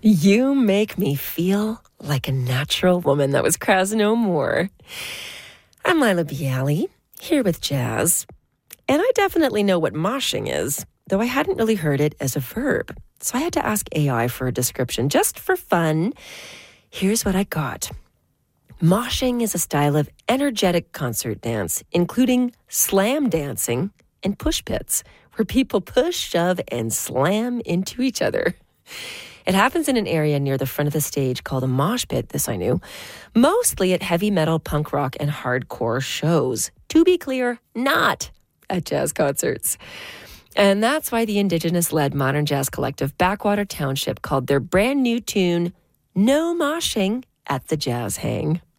You make me feel like a natural woman. That was Kraz No More. I'm Lila Bialy, here with Jazz. And I definitely know what moshing is, though I hadn't really heard it as a verb. So I had to ask AI for a description just for fun. Here's what I got. Moshing is a style of energetic concert dance, including slam dancing and push pits, where people push, shove, and slam into each other. It happens in an area near the front of the stage called a mosh pit, this I knew, mostly at heavy metal, punk rock, and hardcore shows. To be clear, not at jazz concerts. And that's why the Indigenous-led modern jazz collective Backwater Township called their brand new tune No Moshing at the Jazz Hang.